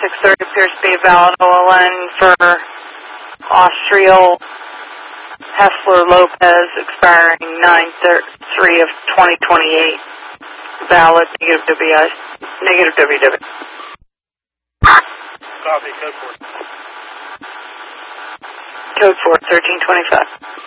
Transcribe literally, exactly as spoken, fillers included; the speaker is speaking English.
six thirty appears to be valid. O L N for Austrial Hessler Lopez expiring nine three of twenty twenty-eight. Valid, negative W I, negative W W. Copy, code four. Code four, thirteen twenty-five.